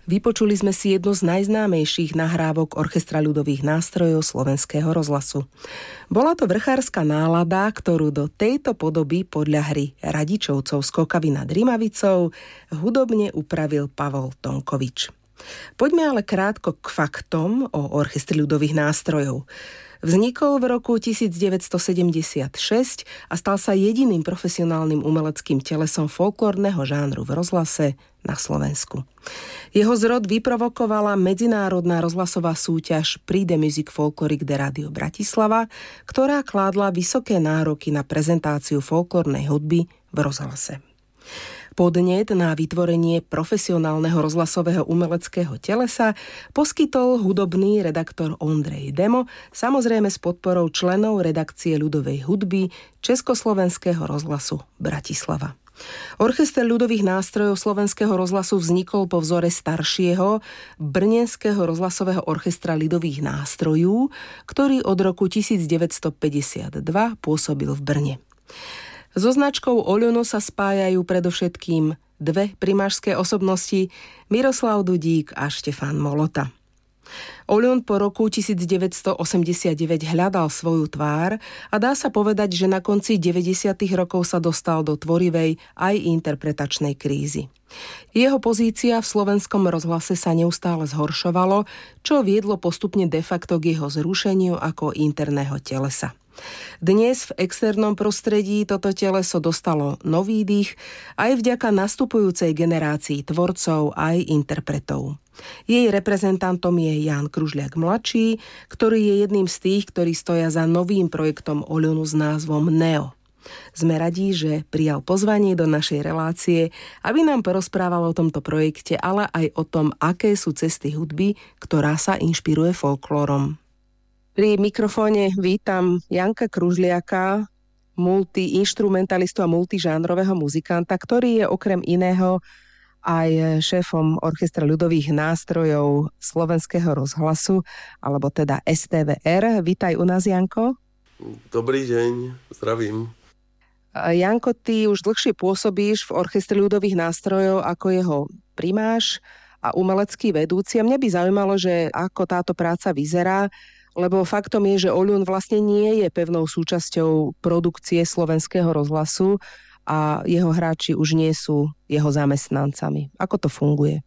Vypočuli sme si jednu z najznámejších nahrávok Orchestra ľudových nástrojov Slovenského rozhlasu. Bola to vrchárska nálada, ktorú do tejto podoby podľa hry Radičovcov Skokavy nad Rimavicou hudobne upravil Pavol Tonkovič. Poďme ale krátko k faktom o Orchestri ľudových nástrojov. Vznikol v roku 1976 a stal sa jediným profesionálnym umeleckým telesom folklórneho žánru v rozhlase na Slovensku. Jeho zrod vyprovokovala medzinárodná rozhlasová súťaž Prix de Musique Folklorique de Radio Bratislava, ktorá kládla vysoké nároky na prezentáciu folklórnej hudby v rozhlase. Podnet na vytvorenie profesionálneho rozhlasového umeleckého telesa poskytol hudobný redaktor Ondrej Demo, samozrejme s podporou členov redakcie ľudovej hudby Československého rozhlasu Bratislava. Orchester ľudových nástrojov Slovenského rozhlasu vznikol po vzore staršieho Brnenského rozhlasového orchestra ľudových nástrojov, ktorý od roku 1952 pôsobil v Brne. So značkou Oľuno sa spájajú predovšetkým dve primášské osobnosti, Miroslav Dudík a Štefán Molota. Oľun po roku 1989 hľadal svoju tvár a dá sa povedať, že na konci 90. rokov sa dostal do tvorivej aj interpretačnej krízy. Jeho pozícia v slovenskom rozhlase sa neustále zhoršovalo, čo viedlo postupne de facto k jeho zrušeniu ako interného telesa. Dnes v externom prostredí toto teleso dostalo nový dých aj vďaka nastupujúcej generácii tvorcov aj interpretov. Jej reprezentantom je Ján Kružliak mladší, ktorý je jedným z tých, ktorí stoja za novým projektom Oľunu s názvom Neo. Sme radi, že prijal pozvanie do našej relácie, aby nám porozprával o tomto projekte, ale aj o tom, aké sú cesty hudby, ktorá sa inšpiruje folklórom. Pri mikrofóne vítam Janka Kružliaka, multiinštrumentalistu a multižánrového muzikanta, ktorý je okrem iného aj šéfom Orchestra ľudových nástrojov Slovenského rozhlasu, alebo teda STVR. Vítaj u nás, Janko. Dobrý deň, zdravím. Janko, ty už dlhšie pôsobíš v Orchestre ľudových nástrojov ako jeho primáš a umelecký vedúci. A mne by zaujímalo, že ako táto práca vyzerá, lebo faktom je, že Oľun vlastne nie je pevnou súčasťou produkcie Slovenského rozhlasu a jeho hráči už nie sú jeho zamestnancami. Ako to funguje?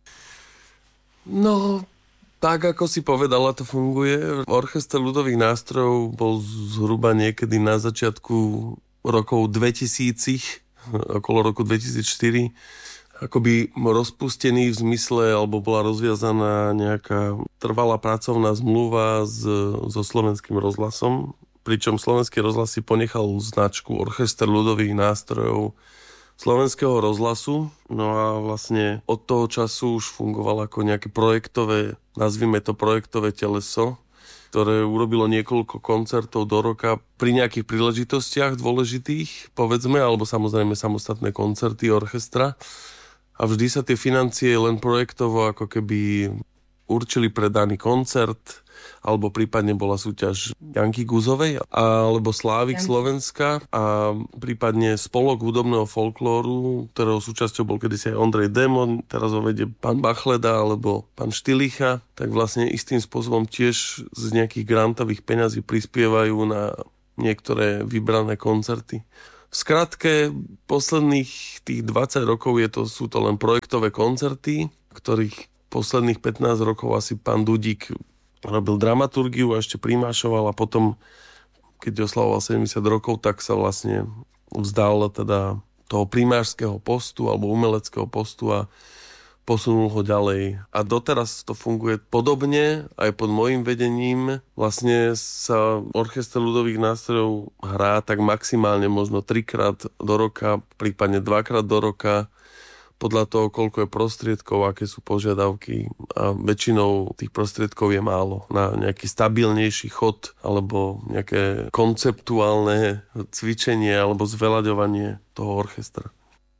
No, tak ako si povedala, to funguje. Orchester ľudových nástrojov bol zhruba niekedy na začiatku rokov 2000, okolo roku 2004, akoby rozpustený v zmysle, alebo bola rozviazaná nejaká trvalá pracovná zmluva so Slovenským rozhlasom, pričom Slovenský rozhlas si ponechal značku Orchester ľudových nástrojov Slovenského rozhlasu. No a vlastne od toho času už fungovalo ako nejaké projektové, nazvime to projektové teleso, ktoré urobilo niekoľko koncertov do roka pri nejakých príležitostiach dôležitých, povedzme, alebo samozrejme samostatné koncerty orchestra. A vždy sa tie financie len projektovo ako keby určili pre daný koncert, alebo prípadne bola súťaž Janky Guzovej, alebo Slávik Slovenska a prípadne Spolok hudobného folklóru, ktorého súčasťou bol kedysi aj Ondrej Demo, teraz ho vedie pán Bachleda alebo pán Štilicha, tak vlastne istým spôsobom tiež z nejakých grantových peňazí prispievajú na niektoré vybrané koncerty. V skratke, posledných tých 20 rokov sú to len projektové koncerty, ktorých posledných 15 rokov asi pán Dudík robil dramaturgiu a ešte primášoval a potom, keď oslavoval 70 rokov, tak sa vlastne vzdal teda toho primášskeho postu alebo umeleckého postu a posunul ho ďalej. A doteraz to funguje podobne, aj pod môjim vedením. Vlastne sa Orchester ľudových nástrojov hrá tak maximálne možno 3-krát do roka, prípadne 2-krát do roka, podľa toho, koľko je prostriedkov, aké sú požiadavky. A väčšinou tých prostriedkov je málo na nejaký stabilnejší chod alebo nejaké konceptuálne cvičenie alebo zveľaďovanie toho orchestra.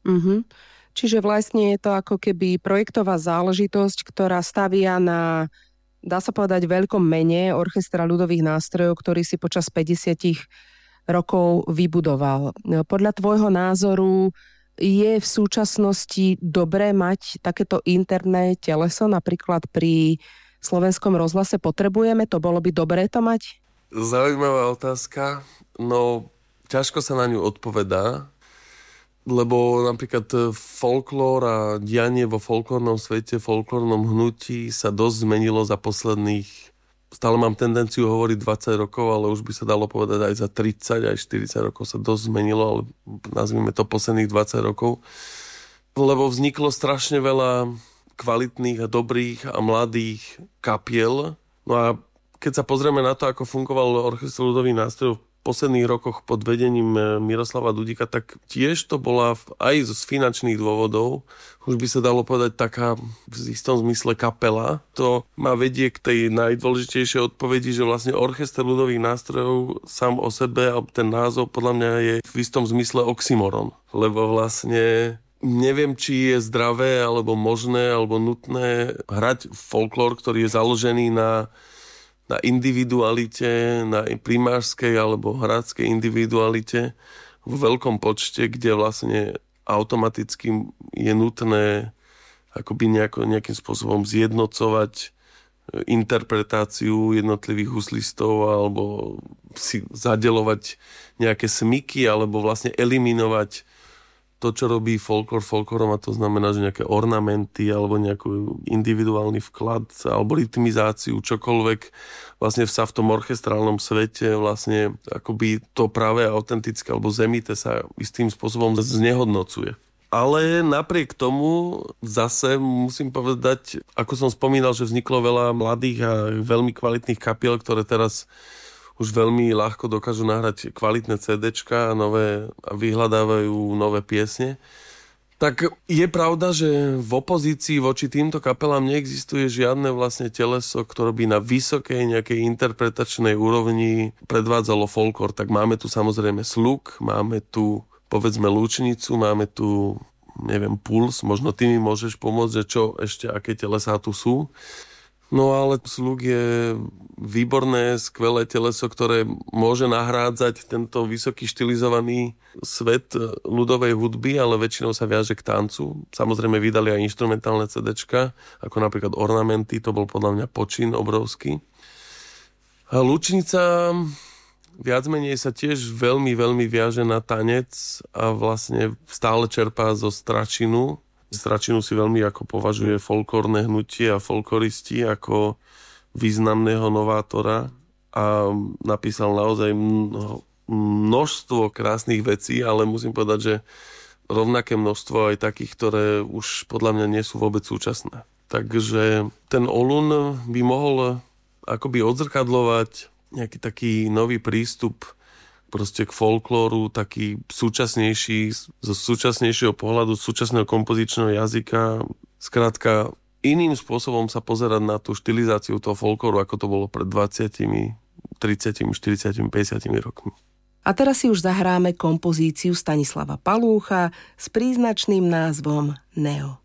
Čiže vlastne je to ako keby projektová záležitosť, ktorá stavia na, dá sa povedať, veľkom mene Orchestra ľudových nástrojov, ktorý si počas 50 rokov vybudoval. Podľa tvojho názoru Je v súčasnosti dobré mať takéto interné teleso, napríklad pri Slovenskom rozhlase potrebujeme? To bolo by dobré to mať? Zaujímavá otázka. No, ťažko sa na ňu odpovedá, lebo napríklad folklór a dianie vo folklórnom svete, folklórnom hnutí sa dosť zmenilo za posledných, stále mám tendenciu hovoriť 20 rokov, ale už by sa dalo povedať aj za 30, aj 40 rokov sa dosť zmenilo, ale nazvime to posledných 20 rokov, lebo vzniklo strašne veľa kvalitných a dobrých a mladých kapiel. No a keď sa pozrieme na to, ako fungoval Orchester ľudových nástrojov v posledných rokoch pod vedením Miroslava Dudíka, tak tiež to bola aj z finančných dôvodov, už by sa dalo povedať taká v istom zmysle kapela. To ma vedie k tej najdôležitejšej odpovedi, že vlastne Orchester ľudových nástrojov sám o sebe, a ten názov podľa mňa je v istom zmysle oxymoron, lebo vlastne neviem, či je zdravé, alebo možné, alebo nutné hrať folklór, ktorý je založený na individualite, na primářskej alebo hradskej individualite v veľkom počte, kde vlastne automaticky je nutné akoby nejakým spôsobom zjednocovať interpretáciu jednotlivých huslistov alebo si zadeľovať nejaké smyky alebo vlastne eliminovať to, čo robí folklórom, a to znamená, že nejaké ornamenty alebo nejaký individuálny vklad alebo rytmizáciu, čokoľvek vlastne sa v tom orchestrálnom svete vlastne akoby to práve autentické alebo zemité sa istým spôsobom znehodnocuje. Ale napriek tomu zase musím povedať, ako som spomínal, že vzniklo veľa mladých a veľmi kvalitných kapiel, ktoré teraz už veľmi ľahko dokážu nahrať kvalitné CDčka a vyhľadávajú nové piesne. Tak je pravda, že v opozícii voči týmto kapelám neexistuje žiadne vlastne teleso, ktoré by na vysokej nejakej interpretačnej úrovni predvádzalo folklór. Tak máme tu samozrejme Sluk, máme tu povedzme Lučnicu, máme tu neviem Puls, možno ty mi môžeš pomôcť, že čo ešte, aké telesá tu sú. No ale Sluk je výborné, skvelé teleso, ktoré môže nahrádzať tento vysoký štilizovaný svet ľudovej hudby, ale väčšinou sa viaže k tancu. Samozrejme vydali aj inštrumentálne CDčka, ako napríklad Ornamenty, to bol podľa mňa počin obrovský. A Lučnica viac menej sa tiež veľmi, veľmi viaže na tanec a vlastne stále čerpá zo stračinu. Stračinu si veľmi ako považuje folklórne hnutie a folkloristi ako významného novátora a napísal naozaj množstvo krásnych vecí, ale musím povedať, že rovnaké množstvo aj takých, ktoré už podľa mňa nie sú vôbec súčasné. Takže ten Olun by mohol akoby odzrkadľovať nejaký taký nový prístup proste k folklóru, taký súčasnejší, zo súčasnejšieho pohľadu, súčasného kompozičného jazyka. Skrátka, iným spôsobom sa pozerať na tú štilizáciu toho folklóru, ako to bolo pred 20, 30, 40, 50 rokmi. A teraz si už zahráme kompozíciu Stanislava Palúcha s príznačným názvom Neo.